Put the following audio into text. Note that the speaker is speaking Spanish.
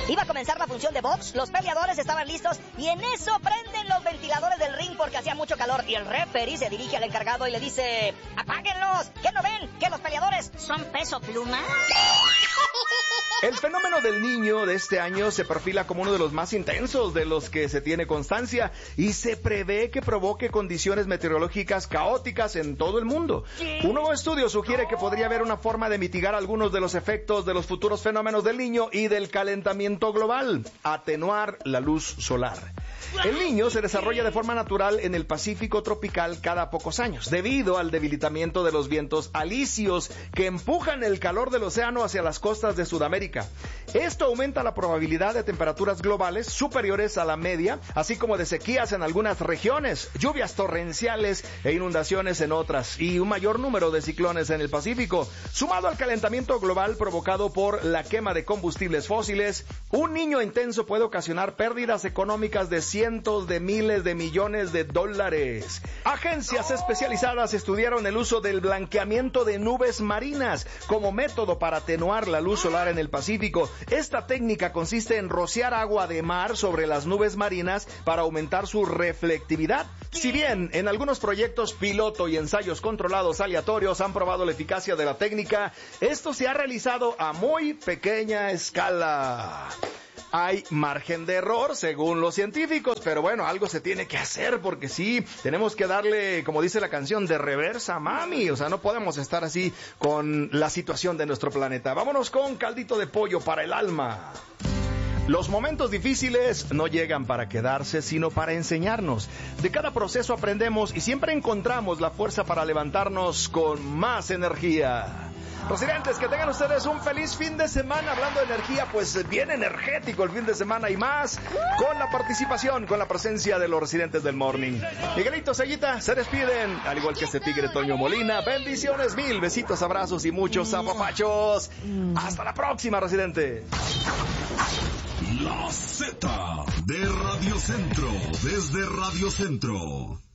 Iba a comenzar la función de box, los peleadores estaban listos y en eso prenden los ventiladores del ring porque hacía mucho calor y el referee se dirige al encargado y le dice: ¡apáguenlos! ¿Qué no ven? ¿Que los peleadores son peso pluma? El fenómeno del Niño de este año se perfila como uno de los más intensos de los que se tiene constancia y se prevé que provoque condiciones meteorológicas caóticas en todo el mundo. Un nuevo estudio sugiere que podría haber una forma de mitigar algunos de los efectos de los futuros fenómenos del Niño y del calentamiento global: atenuar la luz solar. El Niño se desarrolla de forma natural en el Pacífico tropical cada pocos años, debido al debilitamiento de los vientos alisios que empujan el calor del océano hacia las costas de Sudamérica. Esto aumenta la probabilidad de temperaturas globales superiores a la media, así como de sequías en algunas regiones, lluvias torrenciales e inundaciones en otras, y un mayor número de ciclones en el Pacífico. Sumado al calentamiento global provocado por la quema de combustibles fósiles, un Niño intenso puede ocasionar pérdidas económicas de cientos de miles de millones de dólares. Agencias especializadas estudiaron el uso del blanqueamiento de nubes marinas como método para atenuar la luz solar en el Pacífico. Esta técnica consiste en rociar agua de mar sobre las nubes marinas para aumentar su reflectividad. Si bien en algunos proyectos piloto y ensayos controlados aleatorios han probado la eficacia de la técnica, esto se ha realizado a muy pequeña escala. Hay margen de error según los científicos, pero bueno, algo se tiene que hacer porque sí, tenemos que darle, como dice la canción, de reversa, mami. O sea, no podemos estar así con la situación de nuestro planeta. Vámonos con caldito de pollo para el alma. Los momentos difíciles no llegan para quedarse, sino para enseñarnos. De cada proceso aprendemos y siempre encontramos la fuerza para levantarnos con más energía. Residentes, que tengan ustedes un feliz fin de semana. Hablando de energía, pues bien energético el fin de semana y más, con la participación, con la presencia de los residentes del Morning. Miguelito, Sellita, se despiden, al igual que este tigre Toño Molina. Bendiciones mil, besitos, abrazos y muchos apapachos. Hasta la próxima, residente. La Z de Radio Centro, desde Radio Centro.